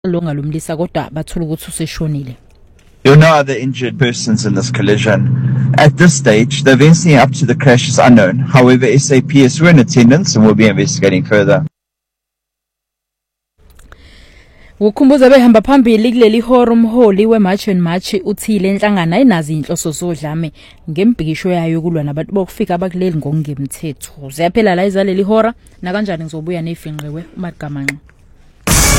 longa lomlisa kodwa bathola ukuthi useshonile. There are no other injured persons in this collision. At this stage, the events leading up to the crash is unknown. However, SAPS were in attendance and will be investigating further. Ukhumbuza behamba phambili kuleli horo umholi weMarch and March uthile enhlangana ayinazi inhloso zodlame ngembhikisho yayo kulwa nabantu bokufika abakuleli ngokungemthetho. Ziyaphela la izaleli hora na kanjani ngizobuya nefinqiwe uMagamanxe.